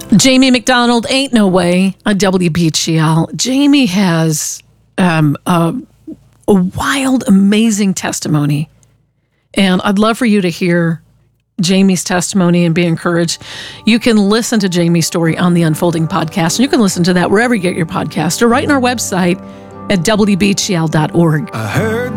Jamie McDonald, Ain't No Way on WBGL. Jamie has a wild, amazing testimony. And I'd love for you to hear Jamie's testimony and be encouraged. You can listen to Jamie's story on the Unfolding Podcast, and you can listen to that wherever you get your podcast or right on our website at WBGL.org. I heard